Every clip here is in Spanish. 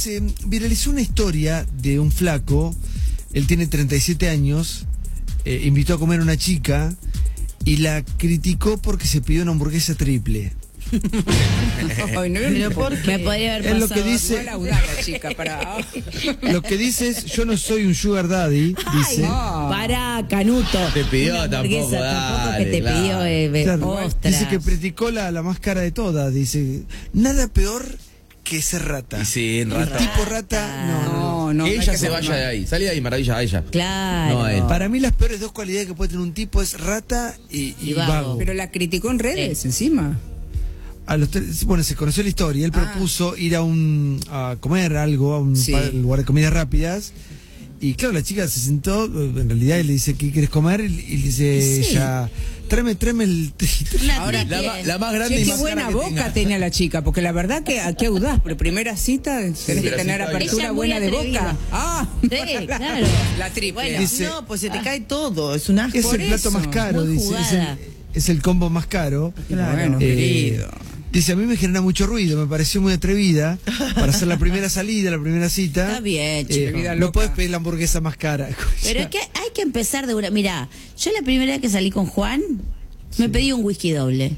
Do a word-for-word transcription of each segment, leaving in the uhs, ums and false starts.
se viralizó una historia de un flaco, él tiene treinta y siete años, eh, invitó a comer a una chica y la criticó porque se pidió una hamburguesa triple. Ay, no, pero ¿por qué? Me podría haber Es pasado. lo que dice, no laudar a la chica para... lo que dice es, yo no soy un sugar daddy, dice. no. Para, Canuto. Te pidió Una hamburguesa, tampoco, tampoco dale, que te claro. pidió, eh, eh, Claro, ostras. dice que criticó la, la más cara de todas, dice, nada peor que ser rata. Y sí, El rata. tipo rata, no, no. No, no. que no hay ella que se ser vaya mal. de ahí. Salí de ahí, maravilla, a ella. Claro. No a él. Para mí las peores dos cualidades que puede tener un tipo es rata y, y Y vago. vago. Pero la criticó en redes, encima. A los tres- bueno, se conoció la historia, él Ah. propuso ir a un a comer algo, a un Sí. pa- lugar de comidas rápidas. Y claro, la chica se sentó, en realidad él le dice, ¿qué quieres comer? Y le dice Sí. ella, tráeme, tráeme el... Una Ahora, triple. La, ma- la más grande Che, y qué más buena cara que boca tenga. tenía la chica, porque la verdad que qué audaz, pero primera cita tenés que Primera tener cita, apertura ella muy buena de atrevida. boca. Ah, Sí, claro. la triple. Bueno, Dice- Ah, No, pues se te cae todo, es un asco. Es por el plato eso, más caro, muy dice, es jugada. el, es el combo más caro. Claro. Bueno, Eh, querido. Dice, a mí me genera mucho ruido, me pareció muy atrevida para hacer la primera salida, la primera cita. Está bien, Eh, chico. Vida no loca. puedes pedir la hamburguesa más cara. Pero es que hay que empezar de una. Mira, yo la primera vez que salí con Juan, me pedí un whisky doble.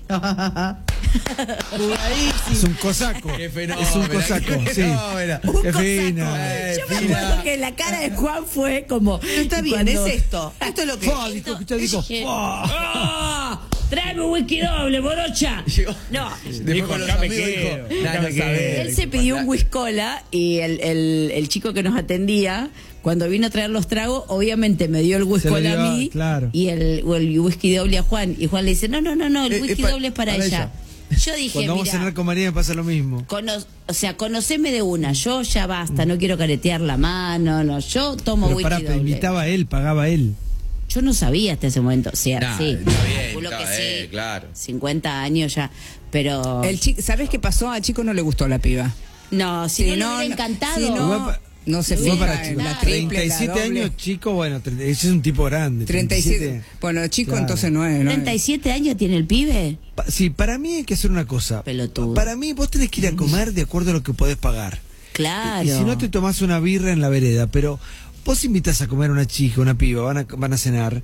Es un cosaco. Qué fenómeno. Es un cosaco, Qué sí. fenómeno. Qué fina. Eh, Yo me fina. acuerdo que la cara de Juan fue como. Está bien, cuando- es esto. Esto es lo que. Fua, dijo, escuchá, dijo, Dije, fua. ¡Ah! ¡Tráeme un whisky doble, morocha! Llegó- No. Después Dijo, con los acá me amigos quedo, dijo, acá "Nah, me no quedo". sabés". Él se pidió un whisky cola y el, el, el chico que nos atendía, cuando vino a traer los tragos, obviamente me dio el whisky Se lo cola dio, a mí claro. y el, o el whisky doble a Juan. Y Juan le dice, no, no, no, no, el Eh, whisky es pa- doble es para, para ella. Yo dije, Cuando vamos a mira, cenar con María me pasa lo mismo. cono- o sea, conoceme de una, yo ya basta, no quiero caretear la mano, no, yo tomo Pero whisky pará, doble. pero invitaba a él, pagaba él. Yo no sabía hasta ese momento, o sea, Nah, sí, está bien, calculo está que bien, sí, claro. cincuenta años ya, pero... El chico, ¿sabes qué pasó? Al chico no le gustó la piba. No, si Sí, no, le no, hubiera no, encantado. sí, no. Igual pa- No se igual fija para en la chicos. triple, treinta y siete la doble. años, chico, bueno, tre- ese es un tipo grande. treinta y siete. Bueno, chico, Claro. entonces no es. ¿no? ¿treinta y siete años tiene el pibe? Pa- sí, para mí hay que hacer una cosa. Pelotudo. Para mí vos tenés que ir a comer de acuerdo a lo que podés pagar. Claro. Y si no te tomás una birra en la vereda, pero vos invitas a comer a una chica, una piba, van a, van a cenar,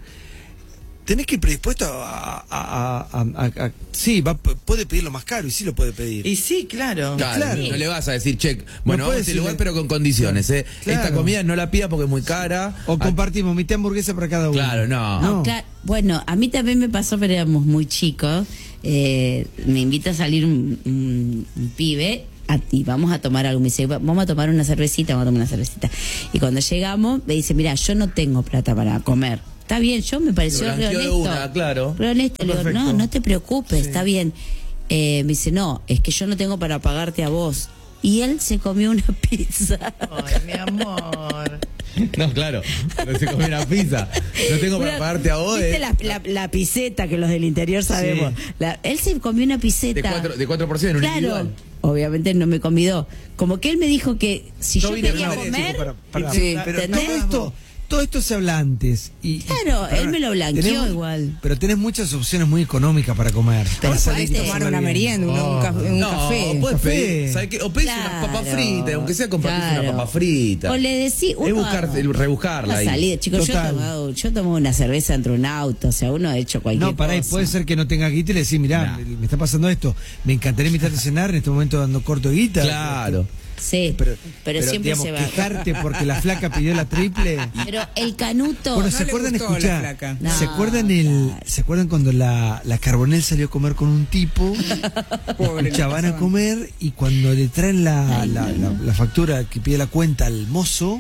tenés que ir predispuesto a... a, a- a- a- a- sí, va, puede pedir lo más caro y sí lo puede pedir. Y sí, claro. Claro, Claro. no le vas a decir, che, bueno, vamos a puedes este lugar decirle- pero con condiciones, ¿eh? Claro. Esta comida no la pida porque es muy cara. O Ah, compartimos mitad hamburguesa para cada uno. Claro, no. No, No. cla- bueno, a mí también me pasó, pero éramos muy chicos. Eh, me invita a salir un, un- un pibe a ti, vamos a tomar algo. Me dice, "Va- vamos a tomar una cervecita, vamos a tomar una cervecita. Y cuando llegamos, me dice, mira, yo no tengo plata para comer. Está bien, yo me pareció Lo re blanqueó de honesto. una, claro. Re honesto. Le digo, Perfecto. no, no te preocupes, está bien. Eh, me dice, no, es que yo no tengo para pagarte a vos. Y él se comió una pizza. Ay, mi amor. No, claro. No se comió una pizza. No tengo para Una- pagarte a vos. ¿Viste eh. la, la, la piseta que los del interior sabemos? La- él se comió una piseta. De cuatro, de cuatro porciones, un Claro, individual. obviamente no me convidó. Como que él me dijo que si Yo yo, vine quería a comer, comer, Chico, para- para- Sí, pero ¿entendés? todo esto, todo esto se habla antes. Y, y- Claro, él me lo blanqueó tenemos- igual. Pero tenés muchas opciones muy económicas para comer. Pero Para salir podés y Tomar pasarla una bien. merienda, un, un ca- un No, café. puedes Café. pedir, ¿sabes qué? O pedís unas Claro, papas fritas, aunque sea compartir claro. una papa frita. O le decís, Es uno- buscar, el- rebuscarla Una ahí. salida, chicos, yo he, Total. tomado, yo he tomado una cerveza entre un auto, o sea, uno ha hecho cualquier No, pará, y cosa. puede ser que no tenga guita y le decís, mirá, Nah. me, me está pasando esto. Me encantaría invitarte a cenar en este momento dando corto de guita. Claro. Sí, Pero, pero, siempre digamos, se va. quejarte porque la flaca pidió la triple. Pero el canuto... Bueno, no ¿se le acuerdan gustó la escuchar? flaca. ¿Se No, acuerdan el, claro. ¿se acuerdan cuando la, la Carbonell salió a comer con un tipo? Pobre, Escucha, le van a pasaban. comer y cuando le traen la, Ay, la, no, la- la factura que pide la cuenta al mozo,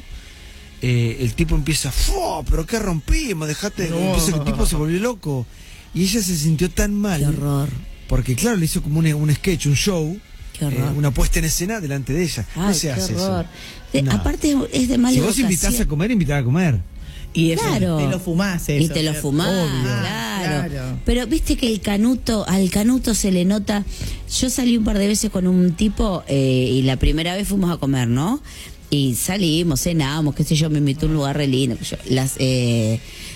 eh, el tipo empieza, ¡fu! ¿Pero qué rompimos? Dejate. Entonces el tipo se volvió loco. Y ella se sintió tan mal. Qué horror. Porque claro, le hizo como un, un sketch, un show, Qué horror. eh, una puesta en escena delante de ella. no Ay, se qué hace horror. eso. De- No. Aparte es de mala Si vos invitás educación. a comer, invitá a comer. Y eso, Claro. te lo fumás eso. Y te lo fumás, Obvio. claro. Claro. Pero viste que el canuto, al canuto se le nota. Yo salí un par de veces con un tipo eh, y la primera vez fuimos a comer, ¿no? Y salimos, cenamos, qué sé yo, me invitó a un lugar re lindo. qué sé yo. Las, eh,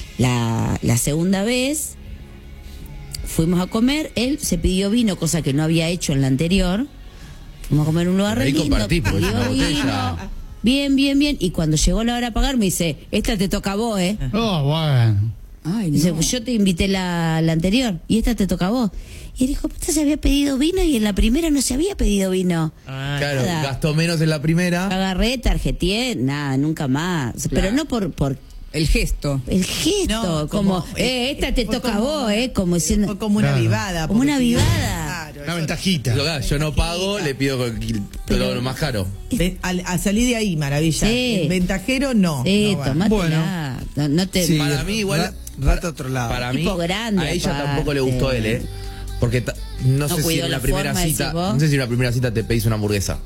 la, la segunda vez fuimos a comer, él se pidió vino, cosa que no había hecho en la anterior. Vamos a comer un lugar Ahí re lindo. compartí, porque es Pidió una botella. vino. Bien, bien, bien. Y cuando llegó la hora de pagar, me dice, esta te toca a vos, ¿eh? Oh, bueno. Ay, Dice, no. pues yo te invité la, la anterior y esta te toca a vos. Y él dijo, puta, se había pedido vino y en la primera no se había pedido vino. Claro, Nada. gastó menos en la primera. Agarré, tarjeteé, nada, nunca más. Pero no por, por El gesto. el gesto, No, como, como, eh, eh, esta te fue toca a como- vos, eh, como diciendo, Fue como una Claro. vivada. Como porque una si no- vivada. Claro, Una eso- ventajita. Yo, ah, yo no pago, le pido con- pero lo más caro. Ve- al- a, salir de ahí, maravilla. Sí. El ventajero, no. sí, no va. tomátela. No, no te... Sí, Para mí igual. ra- rata a otro lado. Para mí, Tipo grande, a ella aparte. tampoco le gustó él, ¿eh? Porque ta- no, No sé si cuidó en la la primera forma, decís cita, vos. no sé si en la primera cita te pedís una hamburguesa.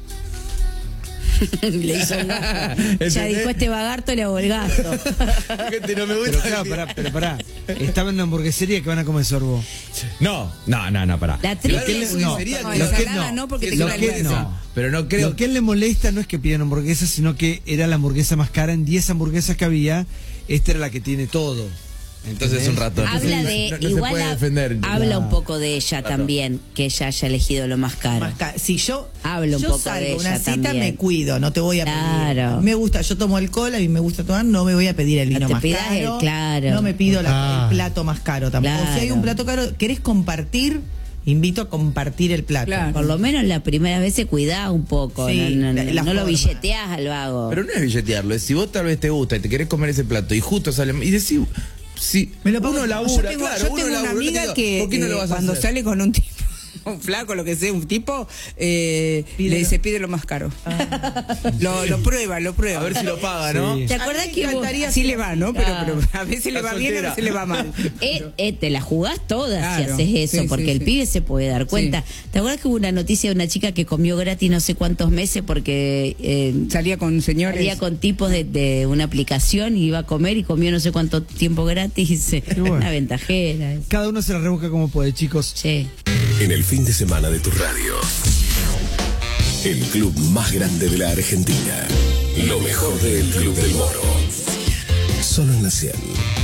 Le hizo el gasto. Ya ¿Entendés? dijo, este vagarto le hago el gasto. Gente, no me Pero gusta. claro, pará, pero pará. Estaba en una hamburguesería que van a comer sorbo. No, no, no, no, pará. La Claro, triple- eso no, sería No, que- lo que ensalada no, no, porque te lo queda que el hueso. no. Pero no creo Lo que a él le molesta no es que pidan hamburguesas, sino que era la hamburguesa más cara. En diez hamburguesas que había, esta era la que tiene todo. Entonces es un ratón. Habla No- de, no, no igual se puede ha- defender. habla un poco de ella también, que ella haya elegido lo más caro. Más ca- Si yo, Habla un yo poco salgo de a una ella cita, también. me cuido, no te voy a Claro. pedir. Me gusta, yo tomo alcohol, a mí me gusta tomar, no me voy a pedir el No vino te más pidas el- caro. claro. No me pido la- Ah. el plato más caro tampoco. O si hay Claro. un plato caro, ¿querés compartir? Invito a compartir el plato. Claro. Por lo menos la primera vez se cuidás un poco, Sí, no, no, la- no, la no lo forma. billeteás al vago. Pero no es billetearlo, es si vos tal vez te gusta y te querés comer ese plato y justo sale y decís, si Me lo pago uno yo. labura, Yo tengo, claro, yo uno tengo una labura, amiga digo, que ¿por qué no lo eh, vas a cuando hacer? sale con un tipo, un flaco, lo que sea, un tipo, eh, Pide le lo- dice, pide lo más caro. lo, lo prueba, lo prueba. A ver si lo paga, ¿no? Sí. ¿Te A mí acordás me que vos- encantaría Así le va, ¿no? Pero, Claro. pero a veces le La va bien, a soltera. veces le va mal. Eh, eh, te la jugás toda Claro, si haces eso, sí, porque sí, el sí. pibe se puede dar cuenta. ¿Te acuerdas que hubo una noticia de una chica que comió gratis no sé cuántos meses porque eh, Salía con señores. salía con tipos de, de una aplicación y iba a comer y comió no sé cuánto tiempo gratis? bueno. Una ventajera. Cada uno se la rebusca como puede, chicos. Che. En el fin de semana de tu radio. El club más grande de la Argentina. Lo mejor del Club del Moro. Solo en la cien.